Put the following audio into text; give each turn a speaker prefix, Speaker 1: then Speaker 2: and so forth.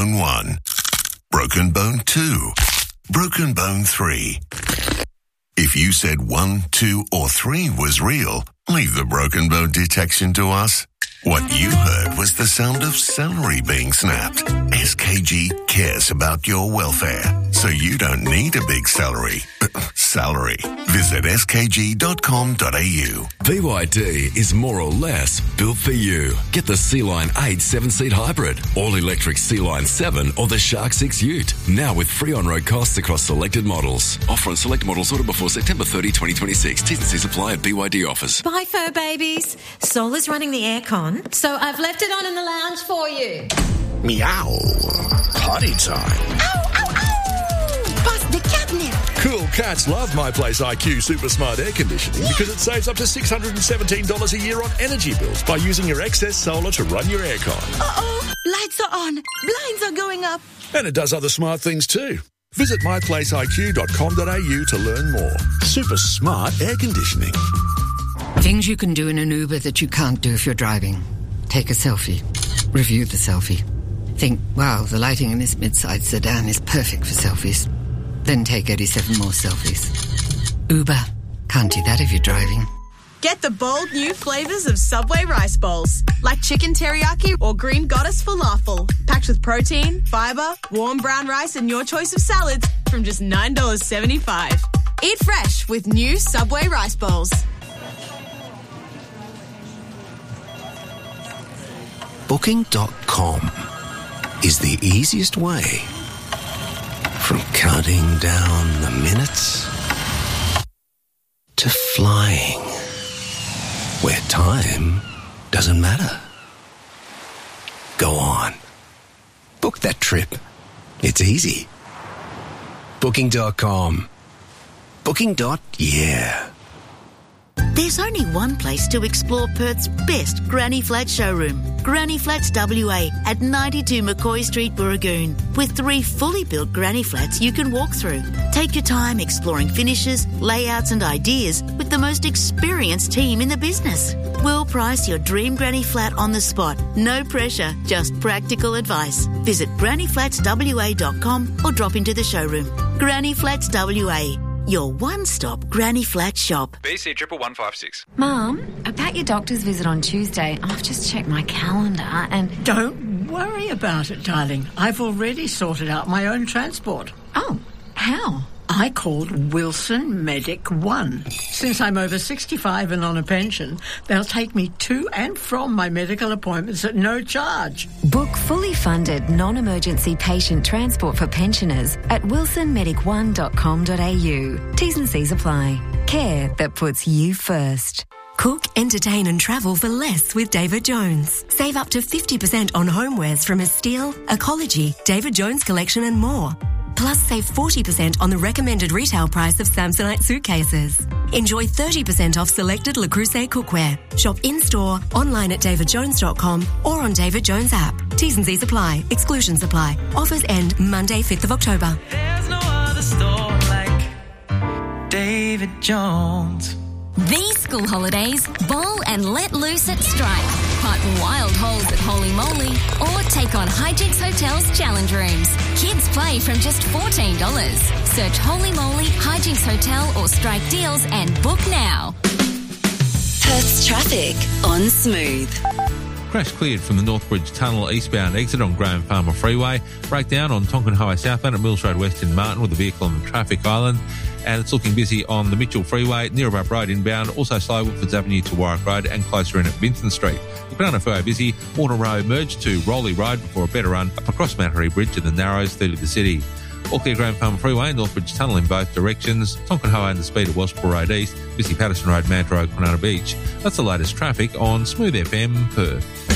Speaker 1: Bone 1, Broken Bone 2, Broken Bone 3. If you said 1, 2 or 3 was real, leave the broken bone detection to us. What you heard was the sound of celery being snapped. SKG cares about your welfare, so you don't need a big salary. Salary. Visit skg.com.au.
Speaker 2: BYD is more or less built for you. Get the Sea-Line 8 7-seat hybrid, all-electric Sea-Line 7 or the Shark 6 Ute. Now with free on-road costs across selected models. Offer on select models ordered before September 30, 2026. T's and C's apply at BYD offers.
Speaker 3: Bye, fur babies. Solar's running the aircon, so I've left it on in the lounge for you.
Speaker 4: Meow. Potty time.
Speaker 3: Ow, ow, ow! Bust the catnip.
Speaker 4: Cool cats love My Place IQ Super Smart Air Conditioning because it saves up to $617 a year on energy bills by using your excess solar to run your aircon.
Speaker 3: Uh-oh, lights are on, blinds are going up.
Speaker 4: And it does other smart things too. Visit myplaceiq.com.au to learn more. Super smart air conditioning.
Speaker 5: Things you can do in an Uber that you can't do if you're driving. Take a selfie. Review the selfie. Think, wow, the lighting in this mid-size sedan is perfect for selfies. Then take 87 more selfies. Uber. Can't do that if you're driving.
Speaker 6: Get the bold new flavours of Subway rice bowls, like chicken teriyaki or green goddess falafel, packed with protein, fibre, warm brown rice and your choice of salads from just $9.75. Eat fresh with new Subway rice bowls.
Speaker 7: Booking.com is the easiest way from counting down the minutes to flying where time doesn't matter. Go on. Book that trip. It's easy. Booking.com. Booking.yeah.
Speaker 8: There's only one place to explore Perth's best Granny Flat showroom, Granny Flats WA at 92 McCoy Street, Burragoon, with 3 fully built Granny Flats you can walk through. Take your time exploring finishes, layouts and ideas with the most experienced team in the business. We'll price your dream Granny Flat on the spot. No pressure, just practical advice. Visit grannyflatswa.com or drop into the showroom. Granny Flats WA. Your one-stop Granny Flat shop.
Speaker 9: BC 11156.
Speaker 10: Mum, about your doctor's visit on Tuesday, I've just checked my calendar and...
Speaker 11: Don't worry about it, darling. I've already sorted out my own transport.
Speaker 10: Oh, how?
Speaker 11: I called Wilson Medic 1. Since I'm over 65 and on a pension, they'll take me to and from my medical appointments at no charge.
Speaker 10: Book fully funded non-emergency patient transport for pensioners at wilsonmedic1.com.au. T's and C's apply. Care that puts you first.
Speaker 12: Cook, entertain and travel for less with David Jones. Save up to 50% on homewares from Estelle, Ecology, David Jones Collection and more. Plus, save 40% on the recommended retail price of Samsonite suitcases. Enjoy 30% off selected Le Creuset cookware. Shop in-store, online at davidjones.com or on David Jones app. T's and C's apply. Exclusions apply. Offers end Monday, 5th of October.
Speaker 13: There's no other store like David Jones.
Speaker 14: These school holidays, bowl and let loose at Stripe. Pipe wild holes at Holy Moly or take on Hijinks Hotel's challenge rooms. Kids play from just $14. Search Holy Moly, Hijinks Hotel or Strike Deals and book now.
Speaker 15: Perth's traffic on Smooth.
Speaker 16: Crash cleared from the Northbridge Tunnel eastbound exit on Graham Farmer Freeway. Breakdown on Tonkin Highway southbound at Mills Road West in Martin with a vehicle on the traffic island. And it's looking busy on the Mitchell Freeway, Neerabup Road inbound, also slow Woodfords Avenue to Warwick Road and closer in at Vincent Street. The Banana Freeway busy, Warner Road merged to Rowley Road before a better run up across Mount Bridge and the Narrows through to the city. All clear Graham Farmer Freeway, Northbridge Tunnel in both directions, Tonkin Highway and the speed at Wellsborough Road East, busy Patterson Road, Manta Road, Kwinana Beach. That's the latest traffic on Smooth FM Perth.